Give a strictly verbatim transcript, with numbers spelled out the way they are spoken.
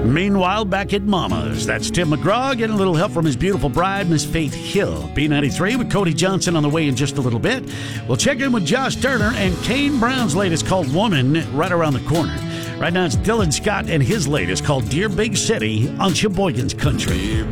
Meanwhile, back at Mama's, that's Tim McGraw getting a little help from his beautiful bride, Miss Faith Hill. B ninety-three with Cody Johnson on the way in just a little bit. We'll check in with Josh Turner and Kane Brown's latest called Woman right around the corner. Right now it's Dylan Scott and his latest called Dear Big City on Sheboygan's Country.